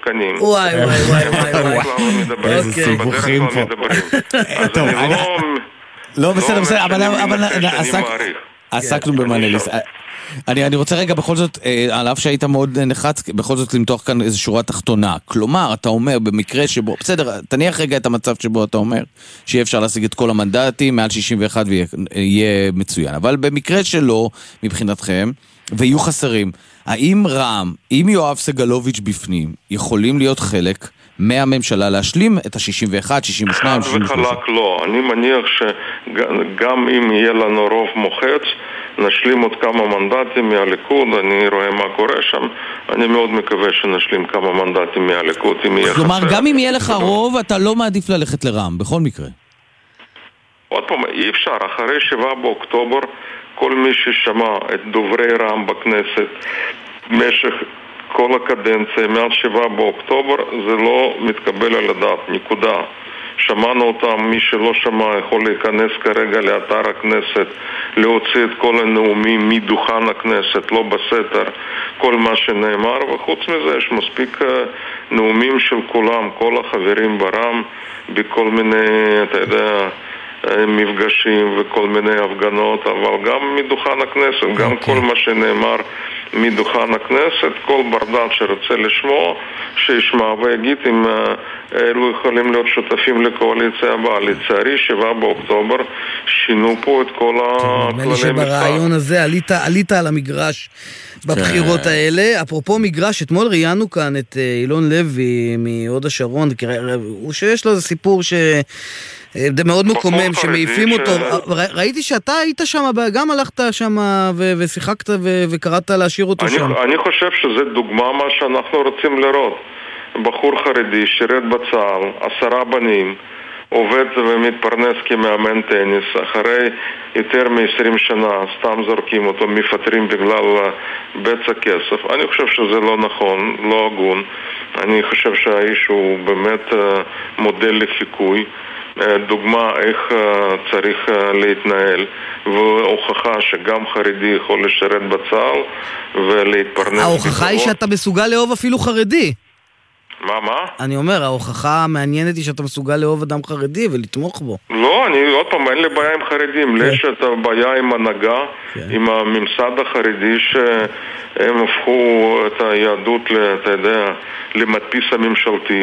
עסקנים. וואי. איזה סיבוכים פה. טוב, לא, בסדר, אבל עסקנו במאנליסט. אני רוצה רגע בכל זאת, על אף שהיית מאוד נחץ, בכל זאת למתוח כאן איזו שורה תחתונה. כלומר, אתה אומר במקרה שבו, בסדר, תניח רגע את המצב שבו אתה אומר שיהיה אפשר להשיג את כל המנדטים, מעל 61 ויהיה מצוין. אבל במקרה שלא, מבחינתכם, ויהיו חסרים, האם רע"מ, אם יואב סגלוביץ' בפנים, יכולים להיות חלק מהממשלה להשלים את ה-61, 62, 63? וחלק לא. אני מניח שגם אם יהיה לנו רוב מוחץ, נשלים עוד כמה מנדטים מהליכוד, אני רואה מה קורה שם, אני מאוד מקווה שנשלים כמה מנדטים מהליכוד, אם יהיה חסר. כלומר, גם אם יהיה לך רוב, אתה לא מעדיף ללכת לרע"מ, בכל מקרה. עוד פעם, אי אפשר, אחרי 7 באוקטובר, כל מי ששמע את דוברי רע"מ בכנסת, במשך כל הקדנציה, מאז 7 באוקטובר, זה לא מתקבל על הדעת, נקודה. שמענו אותם, מי שלא שמע יכול להיכנס כרגע לאתר הכנסת, להוציא את כל הנאומים מדוכן הכנסת, לא בסתר, כל מה שנאמר, וחוץ מזה יש מספיק נאומים של כולם, כל החברים ברע"מ, בכל מיני, אתה יודע, מפגשים וכל מיני הפגנות, אבל גם מדוכן הכנסת, גם כל מה שנאמר מדוכן הכנסת, כל ברדן שרוצה לשמוע, שישמע ויגיד אם אלו יכולים להיות שותפים לקואליציה הבאה. לצערי, 7 באוקטובר שינו פה את כל הכללי משחק. ברעיון הזה עלית על המגרש בבחירות האלה. אפרופו מגרש, אתמול ראיינו כאן את אילון לוי מהוד השרון, הוא שיש לו איזה סיפור זה מאוד מקומם, שמעיפים אותו. ראיתי שאתה היית שם, גם הלכת שם ושיחקת וקראת להשאיר אותו שם. אני חושב שזה דוגמה מה שאנחנו רוצים לראות. בחור חרדי שירת בצה"ל, 10 בנים, עובד ומתפרנס כמאמן טניס, אחרי יותר מ-20 שנה סתם זורקים אותו, מפטרים בגלל בצע כסף. אני חושב שזה לא נכון, לא הגון. אני חושב שהאיש הוא באמת מודל לחיקוי, דוגמה איך צריך להתנהל, והוכחה שגם חרדי יכול לשרת בצה"ל ולהתפרנס. ההוכחה היא שאתה מסוגל לאהוב אפילו חרדי. מה? אני אומר, ההוכחה המעניינת היא שאתה מסוגל לאהוב אדם חרדי ולתמוך בו. לא, עוד פעם, אין לי בעיה עם חרדים. יש את הבעיה עם הנהגה, עם הממסד החרדי, שהם הפכו את היהדות, אתה יודע, למדפיס הממשלתי,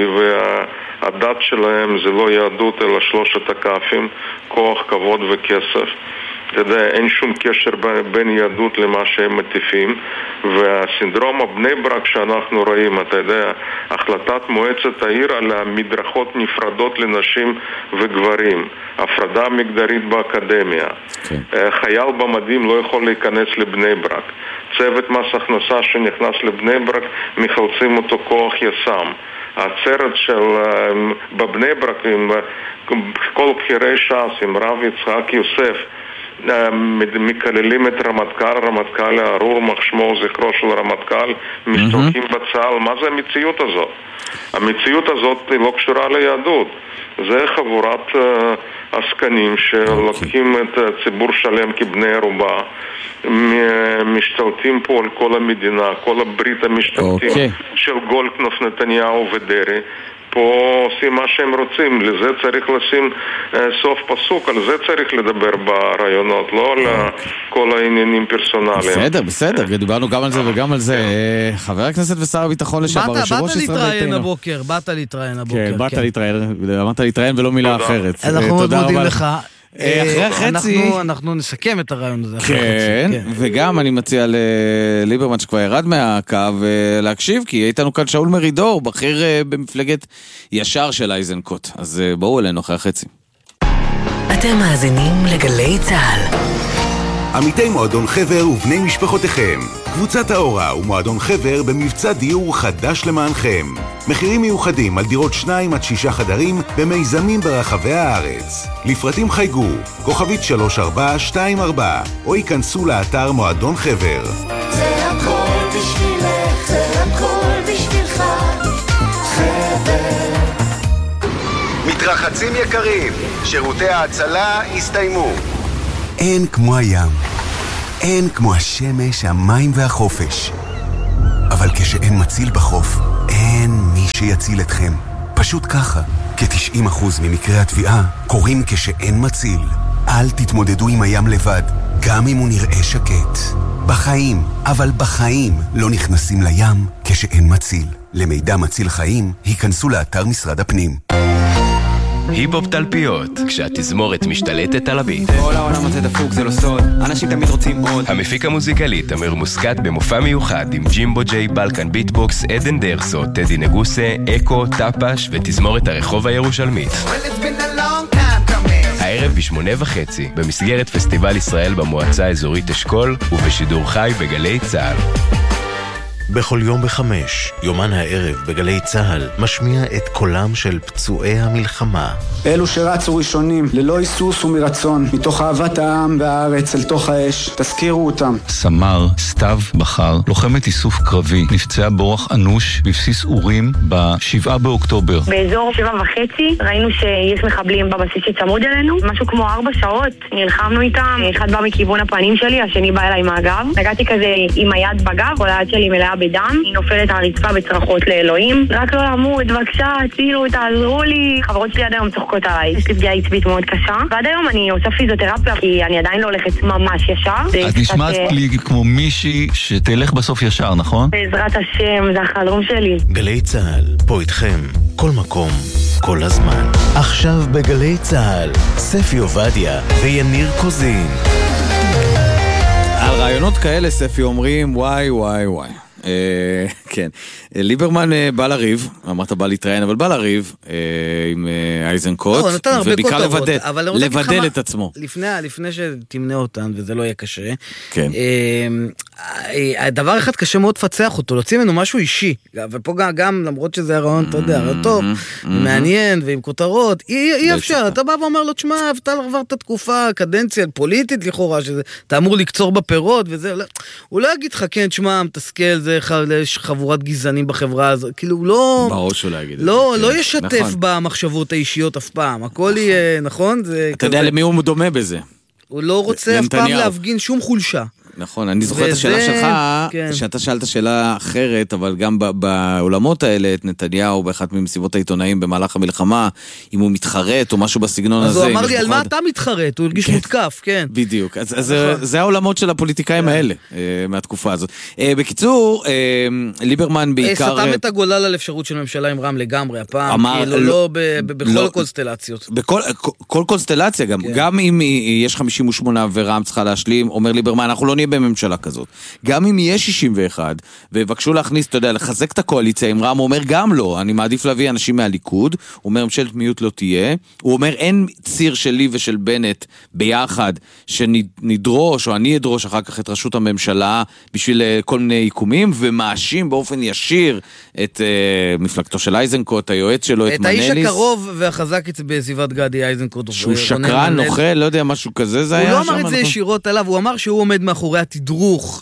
והדת שלהם זה לא יהדות אלא 3 הכ"פים, כוח, כבוד וכסף. אתה יודע, אין שום קשר בין יהדות למה שהם מטיפים, והסינדרום הבני ברק שאנחנו רואים, אתה יודע, החלטת מועצת העיר על המדרכות נפרדות לנשים וגברים, הפרדה מגדרית באקדמיה, חייל במדים לא יכול להיכנס לבני ברק, צוות מס הכנסה שנכנס לבני ברק מחלצים אותו כוח יס"מ, העצרת של בבני ברק עם כל בחירי ש"ס, עם רב יצחק יוסף, מקללים את רמטכ"ל הארור, מחשמו זכרו של רמטכ"ל, משתלחים בצה"ל. מה זה המציאות הזאת? המציאות הזאת לא קשורה ליהדות. זה חבורת עסקנים שלוקחים את ציבור שלם כבני ערובה, משתלטים פה על כל המדינה, כל הברית המשתלטים של גולדקנופ, נתניהו ודרעי. פה עושים מה שהם רוצים, לזה צריך לשים סוף פסוק, על זה צריך לדבר ברעיונות, לא על כל העניינים פרסונליים. בסדר, דיברנו גם על זה וגם על זה. חבר הכנסת ושר הביטחון לשעבר, באת להתראיין הבוקר. כן, באת להתראיין, אמרת להתראיין ולא מילה אחרת. אנחנו מאוד מודים לך. אחרי החצי אנחנו נסכם את הרעיון הזה. כן, וגם אני מציע לליברמן שכבר ירד מהקו להקשיב, כי איתנו כאן שאול מרידור, בכיר במפלגת ישר של אייזנקוט. אז בואו אלינו אחרי החצי. אתם מאזינים לגלי צהל. עמיתי מועדון חבר ובני משפחותיכם, קבוצת האורה ומועדון חבר במבצע דיור חדש למענכם. מחירים מיוחדים על דירות 2 עד 6 חדרים במיזמים ברחבי הארץ. לפרטים חייגו, כוכבית 3424, או ייכנסו לאתר מועדון חבר. זה הכל בשבילך, זה הכל בשבילך, חבר. מתרחצים יקרים, שירותי ההצלה הסתיימו. אין כמו הים, אין כמו השמש, המים והחופש. אבל כשאין מציל בחוף, אין מי שיציל אתכם. פשוט ככה, כ-90% ממקרי התביעה קורים כשאין מציל. אל תתמודדו עם הים לבד, גם אם הוא נראה שקט. בחיים, אבל בחיים לא נכנסים לים כשאין מציל. למידע מציל חיים, היכנסו לאתר משרד הפנים. היפ-הופ תלפיות, כשהתזמורת משתלטת על הביט. כל העולם הזה דפוק, זה לא סוד, אנשים תמיד רוצים עוד. המפיק המוזיקלי תמיר מוסקת במופע מיוחד עם ג'ימבו ג'יי, בלקן ביטבוקס, עדן דרסו, טדי נגוסה, אקו, טפש ותזמורת הרחוב הירושלמית. הערב ב8:30 במסגרת פסטיבל ישראל במועצה האזורית אשכול ובשידור חי בגלי צהל. בכל יום ב5, יומן הערב בגלי צהל משמיע את קולם של פצועי המלחמה. אלו שרצו ראשונים, ללא היסוס ומרצון, מתוך אהבת העם והארץ אל תוך האש, תזכירו אותם. סמ"ר סתיו בחר, לוחמת איסוף קרבי, נפצעה באורח אנוש בבסיס אורים ב7 באוקטובר. באזור 7:30 ראינו שיש מחבלים בבסיס שצמוד אלינו, משהו כמו 4 שעות, נלחמנו איתם, אחד בא מכיוון הפנים שלי, השני בא אליי מהגב, נגעתי כזה עם היד בגב, כל היד שלי מלאה בדם, היא נופלת על הרצפה בצרחות לאלוהים, רק לא למות, בבקשה, תצילו, תעזרו לי. חברות שלי עד היום צוחקות עליי, יש לי פגיעה עצבית מאוד קשה, ועד היום אני עושה פיזיותרפיה כי אני עדיין לא הולכת ממש ישר. את נשמעת לי כמו מישהי שתלך בסוף ישר, נכון? בעזרת השם, זה החלום שלי. גלי צהל, פה איתכם, כל מקום, כל הזמן. עכשיו בגלי צהל, ספי עובדיה ויניר קוזין. על רעיונות כאלה ספי אומרים וואי וואי וואי. כן, ליברמן בא לריב, אמרת בא להתראיין, אבל בא לריב עם אייזנקוט, ובעיקר לבדל את עצמו. לפני שתמנה אותן, וזה לא יהיה קשה, הדבר אחד קשה מאוד לפצח אותו, להוציא ממנו משהו אישי, ופה גם, למרות שזה הרעיון, אתה יודע, טוב, מעניין, ועם כותרות, אי אפשר, אתה בא ואומר לו, תשמע, אתה עבר את התקופה, קדנציה פוליטית לכאורה, אתה אמור לקצור בפירות, וזה, הוא לא יגיד לך, כן, תשמע, מתסכל, זה יש חבורת גזענים בחברה הזו, כאילו לא... בראש שלא יגיד. לא ישתף במחשבות האישיות אף פעם, הכל יהיה, נכון? אתה יודע למי הוא דומה בזה. הוא לא רוצה אף פעם להפגין שום חולשה. נכון, אני זוכר את השאלה שלך, שאתה שאלת שאלה אחרת, אבל גם בעולמות האלה, את נתניהו, באחת ממסיבות העיתונאים במהלך המלחמה, אם הוא מתחרט או משהו בסגנון הזה. אז הוא אמר לי, על מה אתה מתחרט? הוא הרגיש מותקף, כן. בדיוק, אז זה העולמות של הפוליטיקאים האלה, מהתקופה הזאת. בקיצור, ליברמן בעיקר... סתם את הגולל על אפשרות של ממשלה עם רם לגמרי, הפעם, כאילו לא בכל הקונסטלציות. בכל קונסטלציה גם, גם אם יש 58 ורם צריכה להשלים, אומר ליברמן, אנחנו לא נהיה בממשלה כזאת. גם אם יהיה 61, ובקשו להכניס, אתה יודע, לחזק את הקואליציה, עם רם, הוא אומר גם לא, אני מעדיף להביא אנשים מהליכוד, הוא אומר, ממשלת מיעוט לא תהיה, הוא אומר, אין ציר שלי ושל בנט ביחד, שנדרוש, או אני אדרוש אחר כך את רשות הממשלה, בשביל כל מיני עיקומים, ומאשים באופן ישיר את מפלגתו של אייזנקוט, היועץ שלו, את מנליס. האיש הקרוב והחזק בסביבת גדי אייזנקוט. שהוא שקרן, נוכל, לא יודע, משהו כזה, זה היה שם. הוא לא אמר את זה ישירות עליו, הוא אמר שהוא עומד מאחורי התדרוך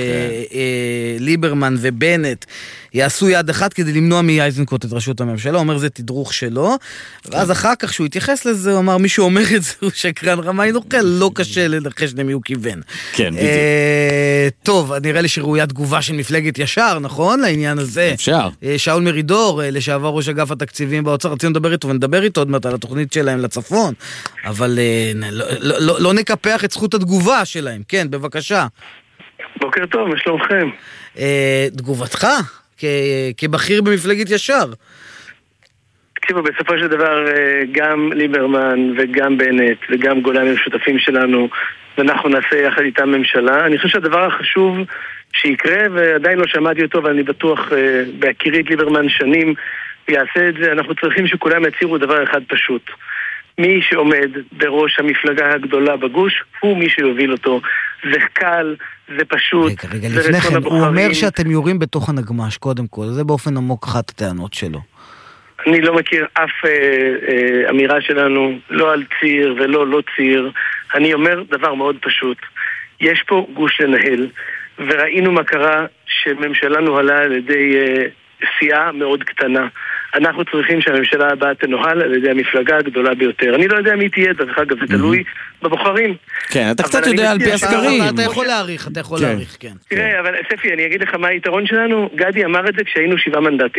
שליברמן ובנט יעשו יד אחת כדי למנוע מאייזנקוט את רשות הממשלה, הוא אומר זה תדרוך שלו, ואז אחר כך שהוא התייחס לזה, הוא אמר מי שאומר את זה הוא שקרן רמאי נוכל, לא קשה לנחש למי הוא כיוון. כן, בדיוק. טוב, נראה לי שראויה תגובה של מפלגת ישר, נכון? לעניין הזה. אפשר. שאול מרידור, לשעבר ראש אגף התקציבים באוצר, רצינו לדבר איתו ונדבר איתו עוד מעט על התוכנית שלהם לצפון, אבל לא נקפח את זכות התגובה שלהם. כן, בבקשה. בוקר טוב, מה שלומכם? תגובתך, כבכיר במפלגת ישר. תקשיבו, בסופו של דבר, גם ליברמן וגם בנט וגם גולן הם שותפים שלנו, ואנחנו נעשה יחד איתם ממשלה. אני חושב שהדבר החשוב שיקרה, ועדיין לא שמעתי אותו, אבל אני בטוח בהכירי את ליברמן שנים, ויעשה את זה, אנחנו צריכים שכולם יצירו דבר אחד פשוט. מי שעומד בראש המפלגה הגדולה בגוש, הוא מי שיוביל אותו. זה קל, זה פשוט. רגע, לפני כן, הוא אומר שאתם יורים בתוך הנגמש, קודם כל. זה באופן עמוק אחת הטענות שלו. אני לא מכיר אף אמירה שלנו, לא על ציר ולא לא ציר. אני אומר דבר מאוד פשוט. יש פה גוש לנהל, וראינו מה קרה שממשלה נוהלה על ידי סיעה מאוד קטנה. אנחנו צריכים שהממשלה הבאה תנוהל על ידי המפלגה הגדולה ביותר. אני לא יודע מי תהיה, דרך אגב, זה תלוי בבוחרים. כן, אתה קצת יודע על פי הסקרים. אתה יכול להעריך, כן. תראה, אבל ספי, אני אגיד לך מה היתרון שלנו. גדי אמר את זה כשהיינו 7 מנדטים.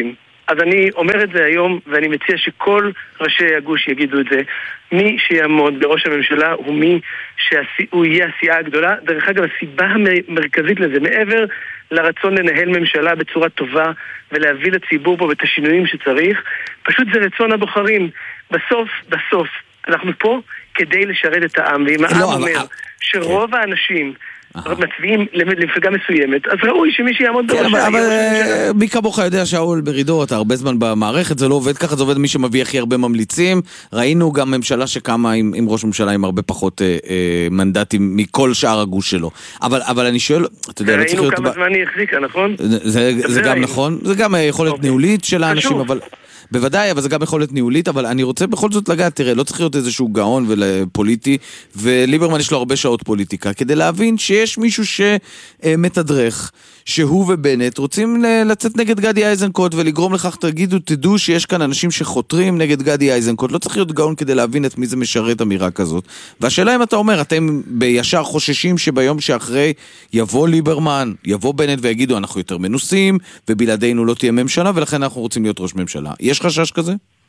אז אני אומר את זה היום, ואני מציע שכל ראשי הגוש יגידו את זה. מי שיעמוד בראש הממשלה הוא מי שהוא יהיה הסיעה הגדולה. דרך אגב, הסיבה המרכזית לזה, מעבר לרצון לנהל ממשלה בצורה טובה ולהביא לציבור פה את השינויים שצריך, פשוט זה רצון הבוחרים. בסוף, אנחנו פה כדי לשרת את העם, ואם העם אומר שרוב האנשים מצביעים למפלגה מסוימת, אז ראוי שמי שיעמוד בראשה. אבל מי כמוך יודע, שאול ברידור, אתה הרבה זמן במערכת, זה לא עובד ככה, זה עובד מי שמביא הכי הרבה ממליצים. ראינו גם ממשלה שקמה עם ראש ממשלה עם הרבה פחות מנדטים מכל שאר הגוש שלו. אבל אני שואל, אתה יודע, ראינו כמה זמן היא החזיקה, נכון? זה גם נכון, זה גם יכולת ניהולית של האנשים, אבל בוודאי, אבל זה גם יכולת ניהולית, אבל אני רוצה בכל זאת לגעת, תראה, לא צריך להיות איזשהו גאון ופוליטי, וליברמן יש לו הרבה שעות פוליטיקה, כדי להבין שיש מישהו שמתדרך, שהוא ובנט רוצים לצאת נגד גדי איזנקוט, ולגרום לכך, תדעו שיש כאן אנשים שחותרים נגד גדי איזנקוט, לא צריך להיות גאון כדי להבין את מי זה משרת אמירה כזאת. והשאלה אם אתה אומר, אתם בישר חוששים שביום שאחרי יבוא ליברמן, יבוא בנט ויגידו, אנחנו יותר מנוסים, ובלעדינו לא תהיה ממשלה, ולכן אנחנו רוצים להיות ראש ממשלה. יש חשש כזה?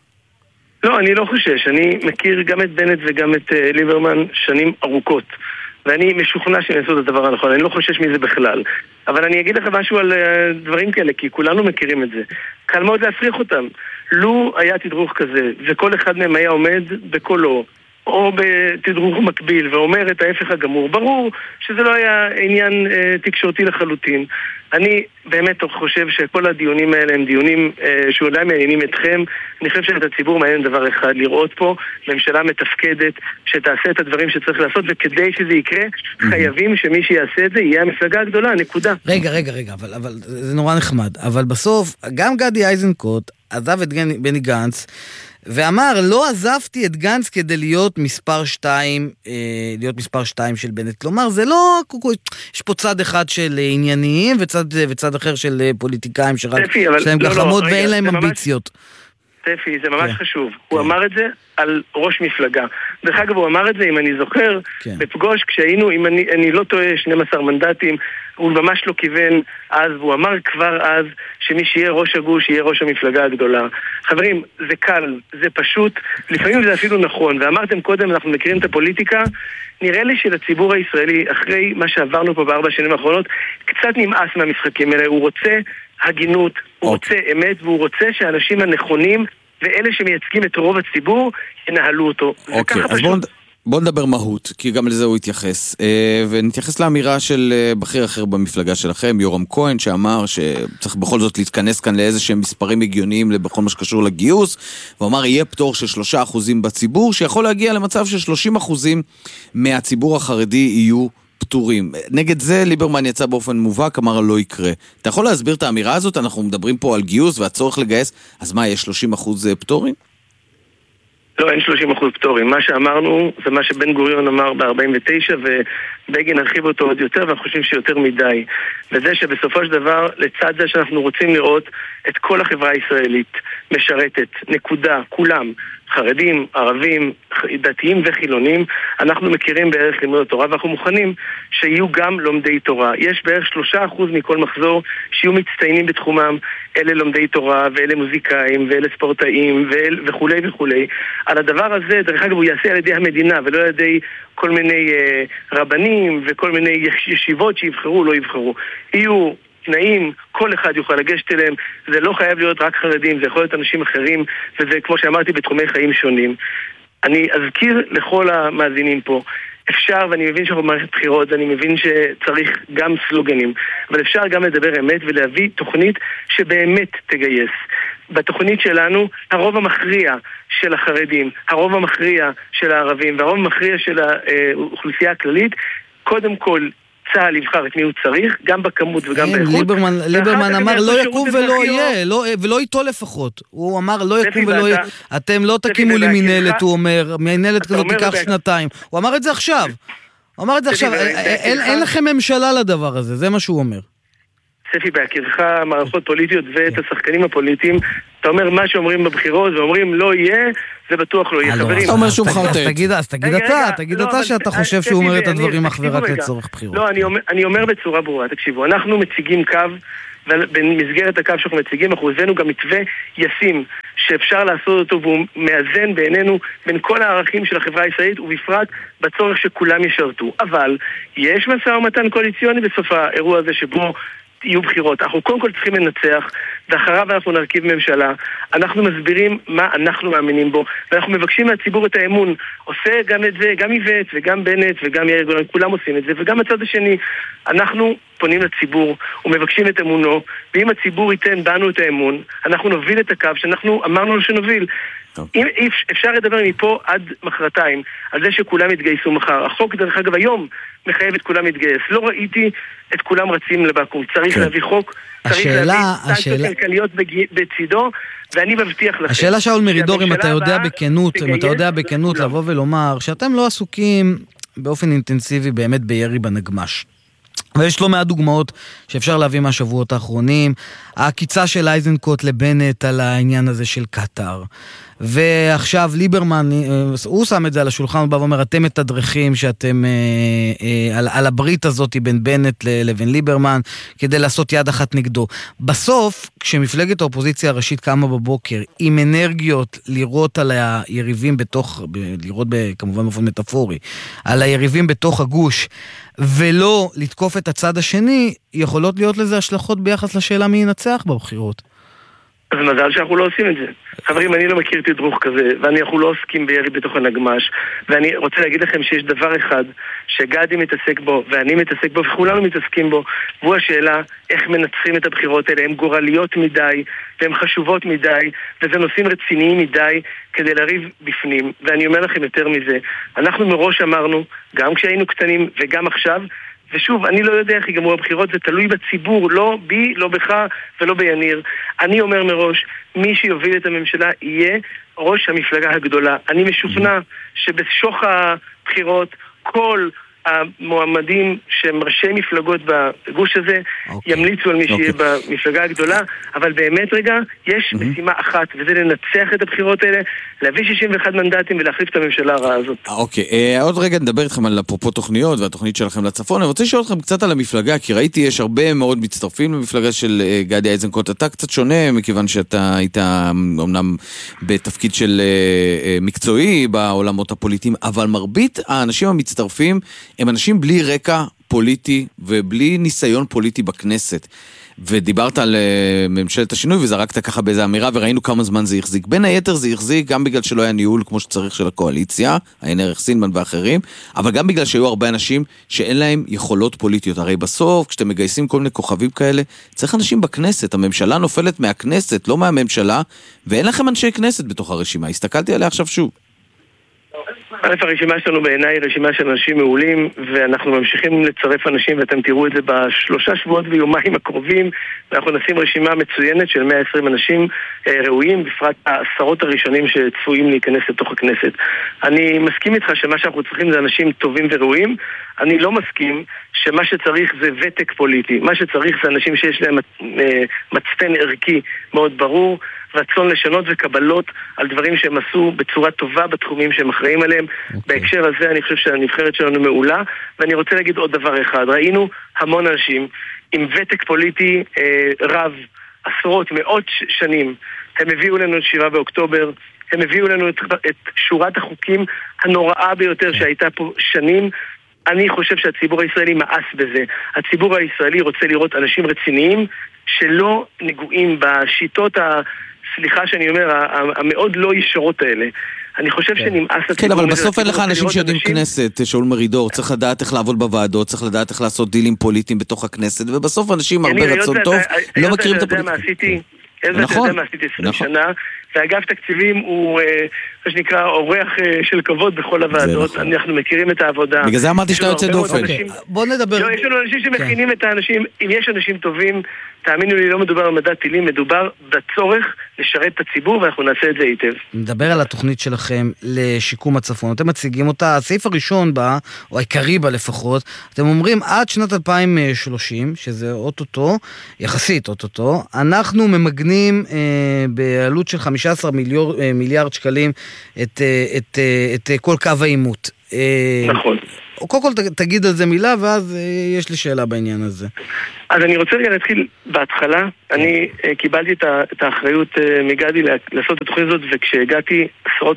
לא, אני לא חושש. אני מכיר גם את בנט וגם את ליברמן שנים ארוכות. ואני משוכנע שהם יעשו את הדבר הנכון, אני לא חושש מזה בכלל. אבל אני אגיד לך משהו על דברים כאלה, כי כולנו מכירים את זה. קל מאוד להפריך אותם. לו היה תדרוך כזה, וכל אחד מהם היה עומד בקולו, או בתדרוך מקביל, ואומר את ההפך הגמור, ברור שזה לא היה עניין תקשורתי לחלוטין. אני באמת חושב שכל הדיונים האלה הם דיונים שאולי מעניינים אתכם. אני חושב שאת הציבור מעניין דבר אחד, לראות פה ממשלה מתפקדת שתעשה את הדברים שצריך לעשות, וכדי שזה יקרה חייבים שמי שיעשה את זה יהיה המפלגה הגדולה, נקודה. רגע, אבל זה נורא נחמד, אבל בסוף גם גדי איזנקוט עזב את בני גנץ ואמר, לא עזבתי את גנץ כדי להיות מספר 2, של בנט. כלומר, זה לא, יש פה צד אחד של ענייניים, וצד אחר של פוליטיקאים, שלהם גחמות ואין להם אמביציות. סטפי, זה ממש חשוב. הוא אמר את זה על ראש מפלגה. דרך אגב, הוא אמר את זה, אם אני זוכר, בפגוש, כשהיינו, אם אני לא טועה, 12 מנדטים, הוא ממש לא כיוון אז, והוא אמר כבר אז, שמי שיהיה ראש הגוש, יהיה ראש המפלגה הגדולה. חברים, זה קל, זה פשוט, לפעמים זה אפילו נכון, ואמרתם קודם, אנחנו מכירים את הפוליטיקה, נראה לי שלציבור הישראלי, אחרי מה שעברנו פה ב4 שנים האחרונות, קצת נמאס מהמשחקים האלה, הוא רוצה הגינות, הוא רוצה אמת, והוא רוצה שהאנשים הנכונים ואלה שמייצגים את רוב הציבור ינהלו אותו. אוקיי, אז בוא נדבר מהות, כי גם לזה הוא התייחס. ונתייחס לאמירה של בכיר אחר במפלגה שלכם, יורם כהן, שאמר שצריך בכל זאת להתכנס כאן לאיזה שהם מספרים הגיוניים בכל מה שקשור לגיוס, ואמר יהיה פטור של 3% בציבור, שיכול להגיע למצב של 30% מהציבור החרדי יהיו פטורים. נגד זה ליברמן יצא באופן מובהק, אמר לא יקרה. אתה יכול להסביר את האמירה הזאת? אנחנו מדברים פה על גיוס והצורך לגייס, אז מה, יש 30% פטורים? לא, אין 30% פטורים. מה שאמרנו זה מה שבן גוריון אמר ב-49, ובגין הרחיב אותו עוד יותר, ואנחנו חושבים שיותר מדי. וזה שבסופו של דבר, לצד זה שאנחנו רוצים לראות את כל החברה הישראלית משרתת, נקודה, כולם, חרדים, ערבים, דתיים וחילונים, אנחנו מכירים בערך לימוד התורה, ואנחנו מוכנים שיהיו גם לומדי תורה. יש בערך 3% מכל מחזור שיהיו מצטיינים בתחומם, אלה לומדי תורה, ואלה מוזיקאים, ואלה ספורטאים, וכו' וכו'. על הדבר הזה, דרך אגב, הוא יעשה על ידי המדינה, ולא על ידי כל מיני רבנים, וכל מיני ישיבות שיבחרו, לא יבחרו. יהיו תנאים, כל אחד יוכל לגשת אליהם, זה לא חייב להיות רק חרדים, זה יכול להיות אנשים אחרים, וזה כמו שאמרתי בתחומי חיים שונים. אני אזכיר לכל המאזינים פה, אפשר, ואני מבין שאנחנו במערכת בחירות, אני מבין שצריך גם סלוגנים, אבל אפשר גם לדבר אמת ולהביא תוכנית שבאמת תגייס. בתוכנית שלנו, הרוב המכריע של החרדים, הרוב המכריע של הערבים, והרוב המכריע של האוכלוסייה הכללית, קודם כל, צה"ל יבחר את מי הוא צריך, גם בכמות וגם באיכות. ליברמן אמר לא יקום ולא יהיה, ולא איתו לפחות. הוא אמר לא יקום ולא יהיה. אתם לא תקימו לי מנהלת, הוא אומר, מנהלת כזאת תיקח 2. הוא אמר את זה עכשיו. אין לכם ממשלה לדבר הזה, זה מה שהוא אומר. ספי, בהכירך מערכות פוליטיות ואת השחקנים הפוליטיים, אתה אומר מה שאומרים בבחירות ואומרים לא יהיה, זה בטוח לא יהיה. אתה אומר שהוא חרטט. אז תגיד אתה שאתה חושב שהוא אומר את הדברים אך ורק לצורך בחירות. לא, אני אומר בצורה ברורה, תקשיבו, אנחנו מציגים קו ובמסגרת הקו שאנחנו מציגים אנחנו הבאנו גם מתווה ישים שאפשר לעשות אותו, והוא מאזן בעינינו בין כל הערכים של החברה הישראלית ובפרט בצורך שכולם ישרתו. אבל יש משא ומתן קואליציוני בסוף האירוע הזה שבו יהיו בחירות. אנחנו קודם כל צריכים לנצח, ואחריו אנחנו נרכיב ממשלה. אנחנו מסבירים מה אנחנו מאמינים בו, ואנחנו מבקשים מהציבור את האמון. עושה גם את זה, גם איווט וגם בנט וגם יאיר גולן, כולם עושים את זה, וגם הצד השני. אנחנו פונים לציבור ומבקשים את אמונו, ואם הציבור ייתן בנו את האמון, אנחנו נוביל את הקו שאנחנו אמרנו לו שנוביל. אם אפשר לדבר מפה עד מחרתיים על זה שכולם יתגייסו מחר. החוק דרך אגב היום מחייב את כולם להתגייס. לא ראיתי את כולם רצים לבקום. צריך להביא חוק, צריך להביא סנקציות כלכליות בצידו, ואני מבטיח לכם. השאלה שאול מרידור, אם אתה יודע בכנות לבוא ולומר שאתם לא עסוקים באופן אינטנסיבי באמת בירי בנגמש. ויש לא מעט דוגמאות שאפשר להביא מהשבועות האחרונים. הקיצה של אייזנקוט לבנט על העניין הזה של קטר. ועכשיו ליברמן, הוא שם את זה על השולחן, הוא בא ואומר, אתם מתדרכים שאתם, על הברית הזאת בין בנט לבין ליברמן, כדי לעשות יד אחת נגדו. בסוף, כשמפלגת האופוזיציה הראשית קמה בבוקר, עם אנרגיות לראות על היריבים לראות כמובן באופן מטאפורי, על היריבים בתוך הגוש, ולא לתקוף את הצד השני, יכולות להיות לזה השלכות ביחס לשאלה מי ינצח בבחירות. אז מזל שאנחנו לא עושים את זה. חברים, אני לא מכיר תדרוך כזה, ואנחנו לא עוסקים בירי בתוך הנגמש, ואני רוצה להגיד לכם שיש דבר אחד שגדי מתעסק בו, ואני מתעסק בו, וכולנו מתעסקים בו, והוא השאלה איך מנצחים את הבחירות האלה. הן גורליות מדי, והן חשובות מדי, וזה נושאים רציניים מדי כדי לריב בפנים. ואני אומר לכם יותר מזה, אנחנו מראש אמרנו, גם כשהיינו קטנים וגם עכשיו, ושוב, אני לא יודע איך ייגמרו הבחירות, זה תלוי בציבור, לא בי, לא בך ולא ביניר. אני אומר מראש, מי שיוביל את הממשלה יהיה ראש המפלגה הגדולה. אני משוכנע שבשוך הבחירות כל המועמדים שהם ראשי מפלגות בגוש הזה ימליצו על מי שיהיה במפלגה הגדולה, אבל באמת רגע, יש משימה אחת, וזה לנצח את הבחירות האלה, להביא 61 מנדטים ולהחליף את הממשלה הרעה הזאת. אוקיי, עוד רגע נדבר איתכם על אפרופו תוכניות והתוכנית שלכם לצפון. אני רוצה לשאול אתכם קצת על המפלגה, כי ראיתי יש הרבה מאוד מצטרפים למפלגה של גדי איזנקוט. אתה קצת שונה, מכיוון שאתה היית אמנם בתפקיד של מקצועי בעולמות הפוליטיים, אבל מרבית האנשים המצטרפים הם אנשים בלי רקע פוליטי ובלי ניסיון פוליטי בכנסת. ודיברת על ממשלת השינוי וזרקת ככה באיזו אמירה וראינו כמה זמן זה יחזיק. בין היתר זה יחזיק גם בגלל שלא היה ניהול כמו שצריך של הקואליציה, עין ערך סילמן ואחרים, אבל גם בגלל שהיו הרבה אנשים שאין להם יכולות פוליטיות. הרי בסוף כשאתם מגייסים כל מיני כוכבים כאלה, צריך אנשים בכנסת. הממשלה נופלת מהכנסת, לא מהממשלה, ואין לכם אנשי כנסת בתוך הרשימה. הסתכלתי עליה עכשיו שוב. הרשימה שלנו בעיניי היא רשימה של אנשים מעולים, ואנחנו ממשיכים לצרף אנשים, ואתם תראו את זה בשלושה שבועות ויומיים הקרובים, ואנחנו נשים רשימה מצוינת של 120 אנשים ראויים, בפרט העשרות הראשונים שצפויים להיכנס לתוך הכנסת. אני מסכים איתך שמה שאנחנו צריכים זה אנשים טובים וראויים, אני לא מסכים שמה שצריך זה ותק פוליטי, מה שצריך זה אנשים שיש להם מצפן ערכי מאוד ברור, רצון לשנות וקבלות על דברים שהם עשו בצורה טובה בתחומים שהם אחראים עליהם. בהקשר הזה אני חושב שהנבחרת שלנו מעולה, ואני רוצה להגיד עוד דבר אחד. ראינו המון אנשים עם ותק פוליטי רב, עשרות, מאות שנים. הם הביאו לנו את 7 באוקטובר, הם הביאו לנו את שורת החוקים הנוראה ביותר שהייתה פה שנים. אני חושב שהציבור הישראלי מאס בזה. הציבור הישראלי רוצה לראות אנשים רציניים שלא נגועים בשיטות סליחה שאני אומר, המאוד לא ישרות האלה. אני חושב שנמאס... כן, אבל בסוף אין לך אנשים שיודעים כנסת, שאול מרידור, צריך לדעת איך לעבוד בוועדות, צריך לדעת איך לעשות דילים פוליטיים בתוך הכנסת, ובסוף אנשים הרבה רצון טוב, לא מכירים את הפוליטיקה. נכון, מה עשיתי 20 שנה, ואגף תקציבים הוא, מה שנקרא, אורח של כבוד בכל הוועדות. אנחנו מכירים את העבודה. בגלל זה אמרתי שאתה יוצא דופן. בוא נדבר. יש לנו אנשים שמכינים את האנשים, אם יש אנשים טובים, תאמינו לי, לא מדובר על מדע טילים, מדובר בצורך לשרת את הציבור, ואנחנו נעשה את זה היטב. נדבר על התוכנית שלכם לשיקום הצפון. אתם מציגים אותה, הסעיף הראשון בה, או העיקרי בה לפחות, אתם אומרים עד שנת 2030, שזה אוטוטו, יחסית אוטוטו, אנחנו ממגנים בעלות של 15 מיליארד שקלים את כל קו העימות. נכון. קודם כל תגיד על זה מילה, ואז יש לי שאלה בעניין הזה. אז אני רוצה רגע להתחיל בהתחלה. אני קיבלתי את האחריות מגדי לעשות את התוכנית הזאת, וכשהגעתי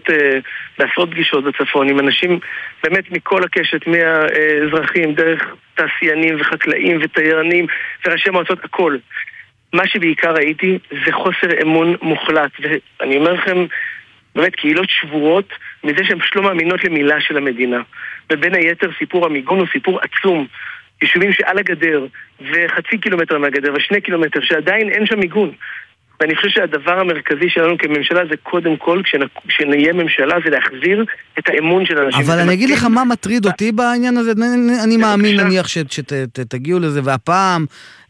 בעשרות פגישות בצפון עם אנשים באמת מכל הקשת, מהאזרחים, דרך תעשיינים וחקלאים ותיירנים וראשי מועצות, הכל. מה שבעיקר ראיתי זה חוסר אמון מוחלט, ואני אומר לכם באמת קהילות שבורות מזה שהן פשוט לא מאמינות למילה של המדינה. ובין היתר סיפור המיגון הוא סיפור עצום. יישובים שעל הגדר וחצי קילומטר מהגדר ו2 קילומטר שעדיין אין שם מיגון. ואני חושב שהדבר המרכזי שלנו כממשלה זה קודם כל, כשנהיה ממשלה, זה להחזיר את האמון של אנשים. אבל אני אגיד לך מה מטריד אותי בעניין הזה, אני מאמין נניח שתגיעו לזה, והפעם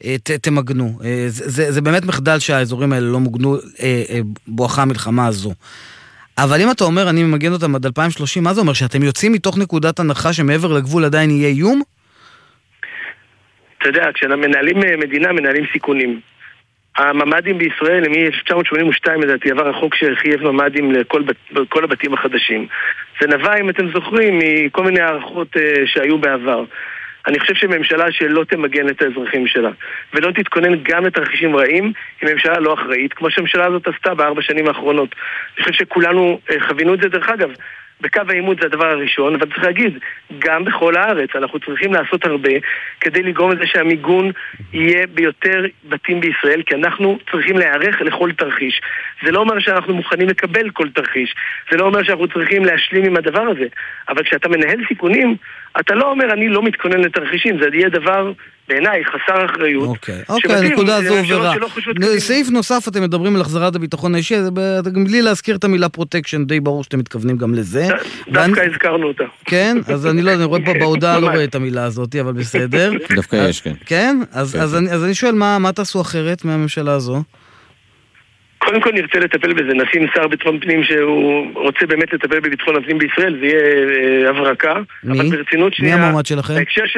תמגנו. זה באמת מחדל שהאזורים האלה לא מוגנו בואכה המלחמה הזו. אבל אם אתה אומר, אני ממגן אותם עד 2030, מה זה אומר? שאתם יוצאים מתוך נקודת הנחה שמעבר לגבול עדיין יהיה איום? אתה יודע, כשמנהלים מדינה, מנהלים סיכונים. הממדים בישראל, מ-1982 לדעתי, עבר החוק שחייב ממדים לכל הבתים החדשים. זה נבע, אם אתם זוכרים, מכל מיני הערכות שהיו בעבר. אני חושב שממשלה שלא תמגן את האזרחים שלה, ולא תתכונן גם לתרחישים רעים, היא ממשלה לא אחראית, כמו שהממשלה הזאת עשתה ב4 שנים האחרונות. אני חושב שכולנו חווינו את זה, דרך אגב. בקו העימות זה הדבר הראשון, אבל צריך להגיד, גם בכל הארץ אנחנו צריכים לעשות הרבה כדי לגרום לזה שהמיגון יהיה ביותר בתים בישראל, כי אנחנו צריכים להיערך לכל תרחיש. זה לא אומר שאנחנו מוכנים לקבל כל תרחיש, זה לא אומר שאנחנו צריכים להשלים עם הדבר הזה, אבל כשאתה מנהל סיכונים, אתה לא אומר אני לא מתכונן לתרחישים, זה יהיה דבר בעיניי חסר אחריות. אוקיי, הנקודה הזו עוברה. סעיף נוסף, אתם מדברים על החזרת הביטחון האישי, בלי להזכיר את המילה פרוטקשן, די ברור שאתם מתכוונים גם לזה. דווקא הזכרנו אותה. כן, אז אני רואה פה בהודעה, לא רואה את המילה הזאת, אבל בסדר. דווקא יש, כן. כן, אז אני שואל, מה תעשו אחרת מהממשלה הזו? קודם כל נרצה לטפל בזה, נשים שר ביטחון פנים שהוא רוצה באמת לטפל בביטחון הפנים בישראל, זה יהיה הברקה. מי המועמד שלכם?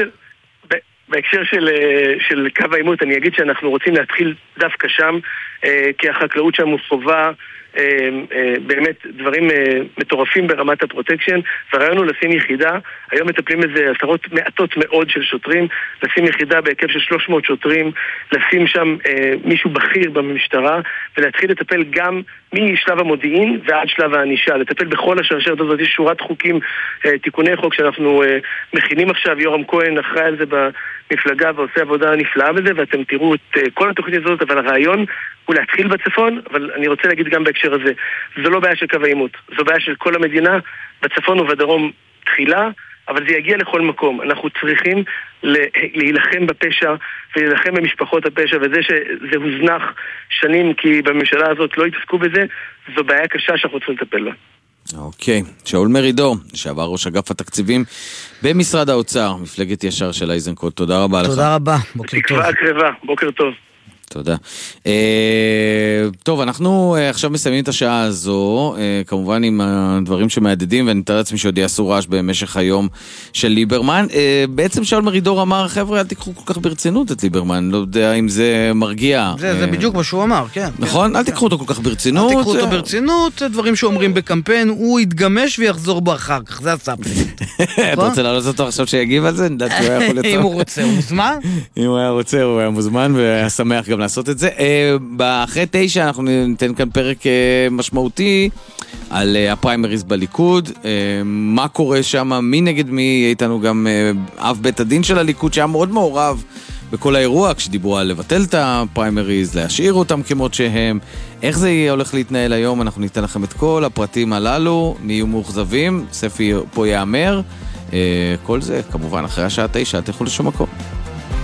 בהקשר של קו העימות, אני אגיד שאנחנו רוצים להתחיל דווקא שם, כי החקלאות שם מוסובה באמת דברים מטורפים ברמת הפרוטקשן, והרעיון הוא לשים יחידה, היום מטפלים בזה עשרות מעטות מאוד של שוטרים, לשים יחידה בהיקף של 300 שוטרים, לשים שם מישהו בכיר במשטרה, ולהתחיל לטפל גם משלב המודיעין ועד שלב הענישה, לטפל בכל השרשרת הזאת. יש שורת חוקים, תיקוני חוק שאנחנו מכינים עכשיו, יורם כהן אחראי על זה במפלגה ועושה עבודה נפלאה בזה, ואתם תראו את כל התוכנית הזאת, אבל הרעיון הוא להתחיל בצפון, אבל אני רוצה להגיד גם בהקשר הזה, זו לא בעיה של קו העימות, זו בעיה של כל המדינה, בצפון ובדרום תחילה, אבל זה יגיע לכל מקום. אנחנו צריכים להילחם בפשע ולהילחם במשפחות הפשע, וזה שזה הוזנח שנים כי בממשלה הזאת לא התעסקו בזה, זו בעיה קשה שאנחנו צריכים לטפל בה. אוקיי, שאול מרידור, שעבר ראש אגף התקציבים במשרד האוצר, מפלגת ישר של איזנקוט, תודה רבה לך. תודה רבה, בוקר טוב. תקווה הקרבה, בוקר טוב. תודה. טוב, אנחנו עכשיו מסיימים את השעה הזו, כמובן עם הדברים שמעדדים, ואני מתאר לעצמי שעוד יעשו רעש במשך היום של ליברמן. בעצם שאול מרידור אמר, חבר'ה, אל תיקחו כל כך ברצינות את ליברמן, לא יודע אם זה מרגיע. זה בדיוק מה שהוא אמר, כן. נכון? אל תיקחו אותו כל כך ברצינות. אל תיקחו אותו ברצינות, דברים שאומרים בקמפיין, הוא יתגמש ויחזור בו אחר כך, זה הסאפלט. אתה רוצה לעלות אותו עכשיו שיגיב על זה? אם הוא רוצה, הוא מוזמן? אם הוא היה רוצה, הוא היה מוזמן והיה שמח גם לעשות את זה. אחרי 9 אנחנו ניתן כאן פרק משמעותי על הפריימריז בליכוד, מה קורה שם, מי נגד מי, איתנו גם אב בית הדין של הליכוד שהיה מאוד מעורב בכל האירוע, כשדיברו על לבטל את הפריימריז, להשאיר אותם כמות שהם, איך זה הולך להתנהל היום, אנחנו ניתן לכם את כל הפרטים הללו, נהיו מאוכזבים, ספי פה יאמר, כל זה כמובן אחרי השעה 9, תלכו לשום מקום.